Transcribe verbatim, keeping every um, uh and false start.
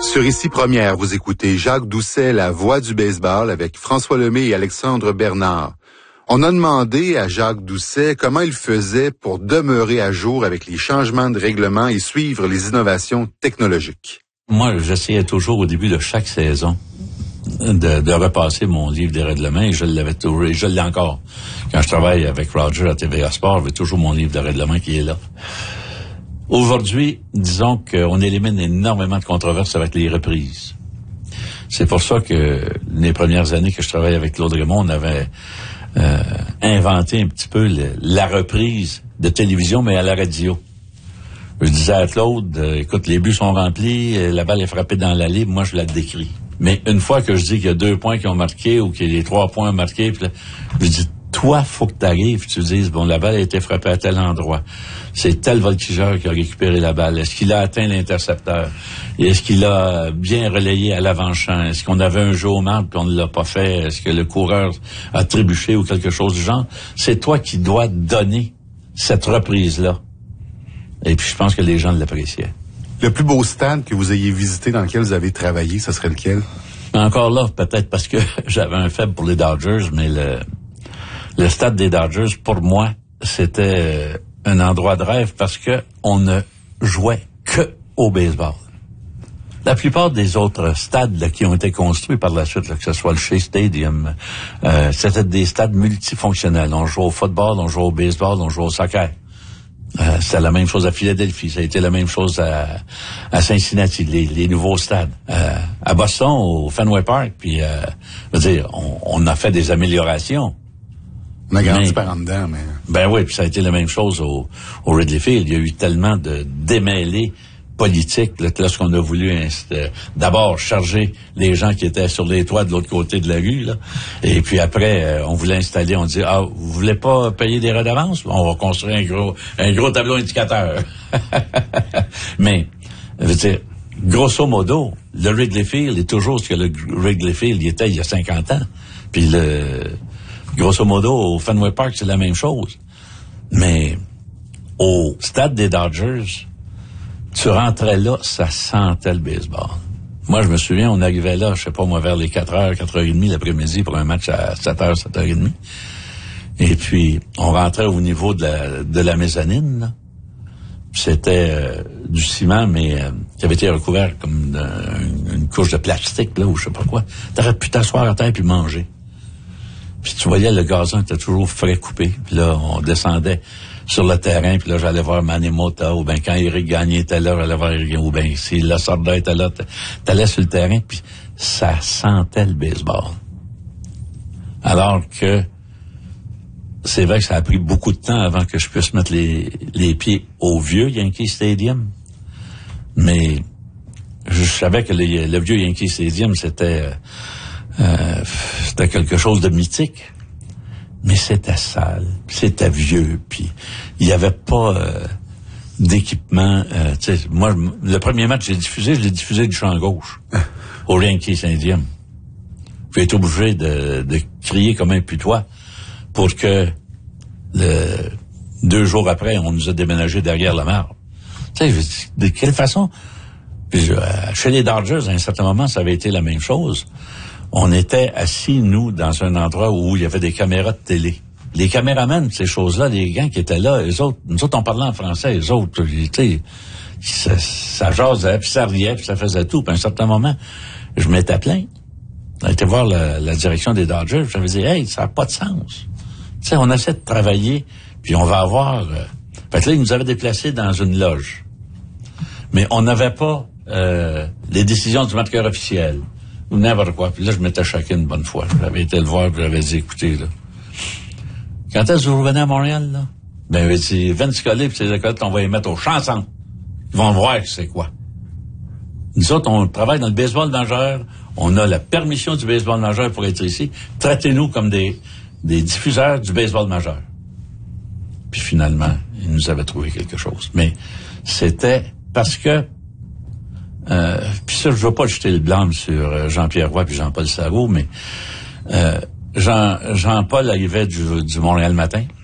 Sur Ici Première, vous écoutez Jacques Doucet, la voix du baseball, avec François Lemay et Alexandre Bernard. On a demandé à Jacques Doucet comment il faisait pour demeurer à jour avec les changements de règlement et suivre les innovations technologiques. Moi, j'essayais toujours au début de chaque saison de, de repasser mon livre des règlements et je l'avais toujours, et je l'ai encore. Quand je travaille avec Roger à T V A Sport, j'ai toujours mon livre de règlements qui est là. Aujourd'hui, disons qu'on élimine énormément de controverses avec les reprises. C'est pour ça que les premières années que je travaillais avec Claude Raymond, on avait euh, inventé un petit peu le, la reprise de télévision, mais à la radio. Je disais à Claude, euh, écoute, les buts sont remplis, la balle est frappée dans la libre, moi je la décris. Mais une fois que je dis qu'il y a deux points qui ont marqué ou qu'il y a les trois points marqués, puis là, je dis, toi, faut que tu arrives, tu dises, bon, la balle a été frappée à tel endroit. C'est tel voltigeur qui a récupéré la balle. Est-ce qu'il a atteint l'intercepteur? Est-ce qu'il a bien relayé à l'avant-champ? Est-ce qu'on avait un jeu au marbre puis on ne l'a pas fait? Est-ce que le coureur a trébuché ou quelque chose du genre? C'est toi qui dois donner cette reprise-là. Et puis, je pense que les gens l'appréciaient. Le plus beau stade que vous ayez visité, dans lequel vous avez travaillé, ce serait lequel? Encore là, peut-être parce que j'avais un faible pour les Dodgers, mais le, le stade des Dodgers, pour moi, c'était un endroit de rêve parce que on ne jouait que au baseball. La plupart des autres stades là, qui ont été construits par la suite, là, que ce soit le Shea Stadium, euh, c'était des stades multifonctionnels. On jouait au football, on jouait au baseball, on jouait au soccer. Euh, c'est la même chose à Philadelphie, ça a été la même chose à, à Cincinnati, les, les nouveaux stades. Euh, à Boston, au Fenway Park, puis, euh, je veux dire, on, on a fait des améliorations. On a grandi par en dedans, mais... Ben oui, puis ça a été la même chose au, au Wrigley Field. Il y a eu tellement de démêlés politiques, là, lorsqu'on a voulu euh, d'abord charger les gens qui étaient sur les toits de l'autre côté de la rue, là. Et puis après, euh, on voulait installer, on dit, ah, vous voulez pas payer des redevances? On va construire un gros, un gros tableau indicateur. Mais, je veux dire, grosso modo, le Wrigley Field est toujours ce que le Wrigley Field était il y a cinquante ans. Puis le... Grosso modo, au Fenway Park, c'est la même chose. Mais au stade des Dodgers, tu rentrais là, ça sentait le baseball. Moi, je me souviens, on arrivait là, je sais pas moi, vers les quatre heures, quatre heures trente l'après-midi pour un match à sept heures, sept heures trente. Et puis, on rentrait au niveau de la, de la mezzanine, là. C'était euh, du ciment, mais euh, qui avait été recouvert comme euh, une, une couche de plastique, là, ou je sais pas quoi. T'aurais pu t'asseoir à terre puis manger. Puis tu voyais, le gazon était toujours frais coupé. Puis là, on descendait sur le terrain. Puis là, j'allais voir Manny Mota. Ou bien quand Éric Gagné était là, j'allais voir Éric. Ou bien si Lasorda était là, t'allais sur le terrain. Puis ça sentait le baseball. Alors que c'est vrai que ça a pris beaucoup de temps avant que je puisse mettre les, les pieds au vieux Yankee Stadium. Mais je savais que le, le vieux Yankee Stadium, c'était... Euh, c'était quelque chose de mythique, mais c'était sale, c'était vieux, puis il y avait pas euh, d'équipement. Euh, tu sais, moi, le premier match que j'ai diffusé, je l'ai diffusé du champ gauche au Yankee Stadium. J'ai été obligé de, de crier comme un putois pour que le, deux jours après, on nous a déménagé derrière la mare. Tu sais, de quelle façon? Puis, euh, chez les Dodgers, à un certain moment, ça avait été la même chose. On était assis, nous, dans un endroit où il y avait des caméras de télé. Les caméramans, ces choses-là, les gars qui étaient là, eux autres, nous autres, on parlait en français, eux autres, tu sais, ça, ça jasait, puis ça riait, puis ça faisait tout. Puis à un certain moment, je m'étais plaint. J'ai été voir la, la direction des Dodgers, j'avais dit, hey, ça n'a pas de sens. Tu sais, on essaie de travailler, puis on va avoir... Euh... Fait que là, ils nous avaient déplacés dans une loge. Mais on n'avait pas euh, les décisions du marqueur officiel. Ou n'importe quoi. Puis là, je m'étais choqué une bonne fois. J'avais été le voir, puis j'avais dit, écoutez, là, quand est-ce que vous revenez à Montréal, là? Ben, il avait dit, Vince Scully puis ses écoles, on va les mettre aux chansons. Ils vont voir c'est quoi. Nous autres, on travaille dans le baseball majeur. On a la permission du baseball majeur pour être ici. Traitez-nous comme des, des diffuseurs du baseball majeur. Puis finalement, ils nous avaient trouvé quelque chose. Mais c'était parce que Euh, puis ça, je veux pas jeter le blâme sur euh, Jean-Pierre Roy puis Jean-Paul Sarrault, mais euh, Jean, Jean-Paul arrivait du, du Montréal Matin.